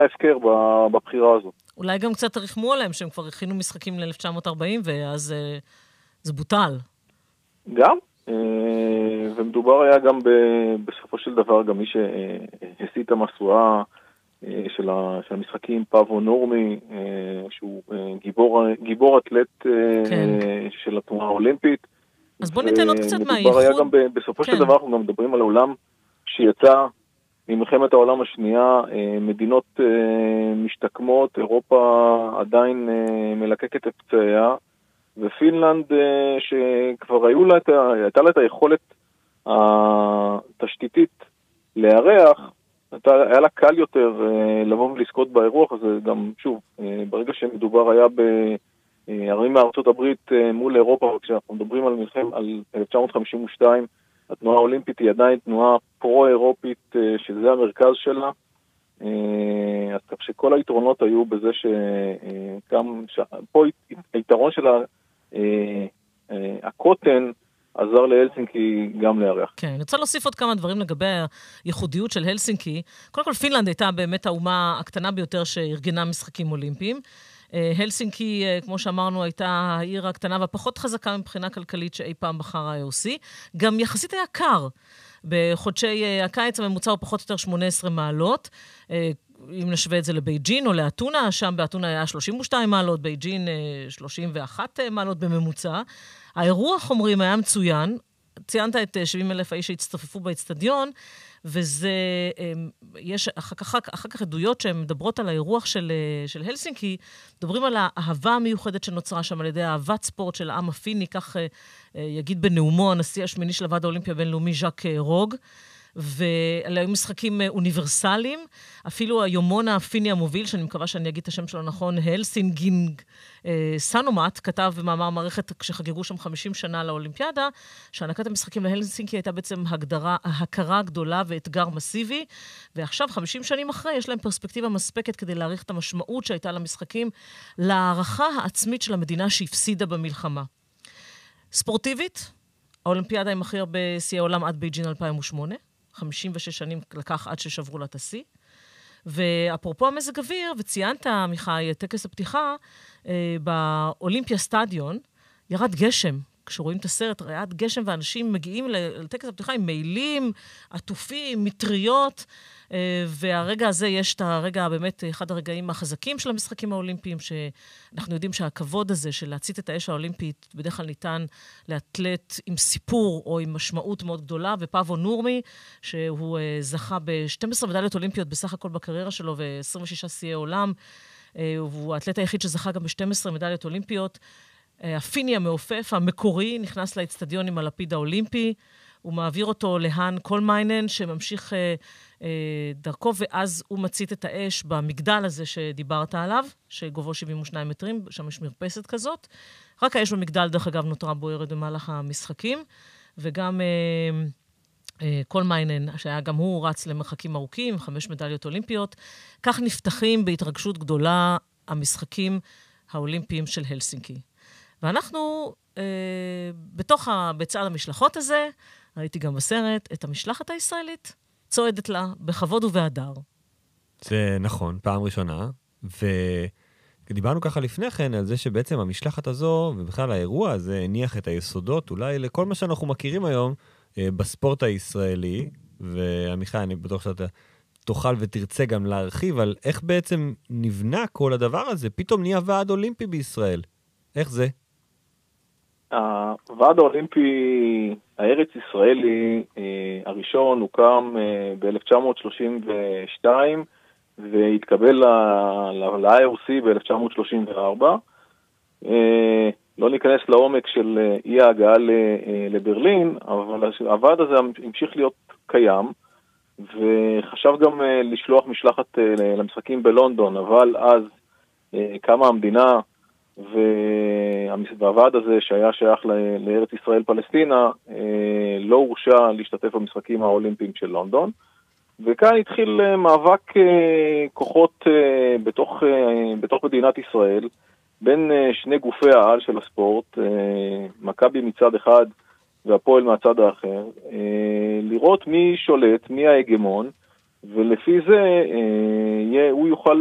הפקר בבחירה הזאת. אולי גם קצת רחמו עליהם, שהם כבר הכינו משחקים ל-1940, ואז זה בוטל. גם, ומדובר היה גם בסופו של דבר, גם מי שהשיא את המסועה של המשחקים, פאבו נורמי, שהוא גיבור אתלט של התנועה האולימפית. אז בוא ניתן עוד קצת מהייחוד. מדובר היה גם בסופו של דבר, אנחנו גם מדברים על העולם שיצא ממלחמת העולם השנייה, מדינות משתקמות, אירופה עדיין מלקקת את פצעיה, ופינלנד שכבר הייתה לה את היכולת התשתיתית להיערך, היה לה קל יותר לבוא ולזכות באירוח הזה. גם שוב, ברגע שמדובר היה בערים מארצות הברית מול אירופה, וכשאנחנו מדברים על 1952, התנועה האולימפית היא עדיין תנועה פרו-אירופית, שזה המרכז שלה. אז כך שכל היתרונות היו בזה פה היתרון של הקוטן עזר להלסינקי גם להיערך. כן, אני רוצה להוסיף עוד כמה דברים לגבי הייחודיות של הלסינקי. קודם כל, פינלנד הייתה באמת האומה הקטנה ביותר שארגנה משחקים אולימפיים. הלסינקי, כמו שאמרנו, הייתה העיר הקטנה והפחות חזקה מבחינה כלכלית שאי פעם בחר ה-IOC. גם יחסית היה קר. בחודשי הקיץ הממוצע הוא פחות או יותר 18 מעלות. אם נשווה את זה לבייג'ין או לאתונה, שם באתונה היה 32 מעלות, בייג'ין 31 מעלות בממוצע. האירוח, אומרים, היה מצוין. ציינת את 70,000 האיש שהצטופפו באצטדיון, וזה, יש אחר כך עדויות שהן מדברות על האירוח של הלסינקי, מדברים על האהבה המיוחדת שנוצרה שם על ידי אהבת ספורט של העם הפיני, כך יגיד בנאומו הנשיא השמיני של הוועד האולימפי הבינלאומי ז'אק רוג, ואלה היו משחקים אוניברסליים, אפילו היומון הפיני המוביל, שאני מקווה שאני אגיד את השם שלו נכון, הלסינגינג סנומט, כתב במאמר מערכת כשחגגו שם 50 שנה לאולימפיאדה, שהענקת המשחקים להלסינקי הייתה בעצם הכרה גדולה ואתגר מסיבי, ועכשיו 50 שנים אחרי יש להם פרספקטיבה מספקת כדי להעריך את המשמעות שהייתה למשחקים, להערכה העצמית של המדינה שהפסידה במלחמה. ספורטיבית, האולימפיאדה עם הכי הרבה שיאי עולם עד בייג'ין 2008, 56 שנים לקח עד ששברו לה את השיא. ואפרופו המזג אוויר, וציינת, מיכאי, טקס הפתיחה, באולימפיה סטדיון, ירד גשם. כשרואים את הסרט, ירד גשם, ואנשים מגיעים לטקס הפתיחה עם מעילים, עטופים, מטריות, והרגע הזה יש את הרגע, באמת, אחד הרגעים החזקים של המשחקים האולימפיים, שאנחנו יודעים שהכבוד הזה של להצית את האש האולימפית, בדרך כלל ניתן לאתלט עם סיפור או עם משמעות מאוד גדולה, ופאבו נורמי, שהוא זכה ב-12 מדליות אולימפיות בסך הכל בקריירה שלו, ו-26 שיאי עולם, והוא האתלט היחיד שזכה גם ב-12 מדליות אולימפיות. הפיני המעופף, המקורי, נכנס לאצטדיון עם הלפיד האולימפי, הוא מעביר אותו להן קולמיינן, שממשיך דרכו, ואז הוא מצית את האש במגדל הזה שדיברת עליו, שגובהו 72 מטרים, שם יש מרפסת כזאת. רק האש במגדל, דרך אגב, נותרה בוערת במהלך המשחקים, וגם קולמיינן, שהיה גם הוא רץ למרחקים ארוכים, 5 מדליות אולימפיות. כך נפתחים בהתרגשות גדולה המשחקים האולימפיים של הלסינקי. ואנחנו, בצד המשלחות הזה, ראיתי גם בסרט את המשלחת הישראלית, צועדת לה בכבוד ובהדר. זה נכון, פעם ראשונה, ודיברנו ככה לפני כן על זה שבעצם המשלחת הזו, ובכלל האירוע הזה, הניח את היסודות, אולי לכל מה שאנחנו מכירים היום, בספורט הישראלי, ועמיחי, אני בטוח שאתה תוכל ותרצה גם להרחיב על איך בעצם נבנה כל הדבר הזה, פתאום נהיה ועד אולימפי בישראל. איך זה? הוועד האולימפי הארץ ישראלי הראשון הוקם ב-1932 והתקבל ל-IOC ב-1934. לא ניכנס לעומק של אי ההגעה לברלין, אבל הוועד הזה המשיך להיות קיים, וחשב גם לשלוח משלחת למשחקים בלונדון, אבל אז קמה המדינה, והוועד הזה שהיה שייך לארץ ישראל פלסטינה לא הורשה להשתתף במשחקים האולימפיים של לונדון, וכאן התחיל מאבק כוחות בתוך מדינת ישראל בין שני גופי העל של הספורט, מכבי מצד אחד והפועל מהצד האחר, לראות מי שולט, מי ההגמון, ולפי זה הוא יוכל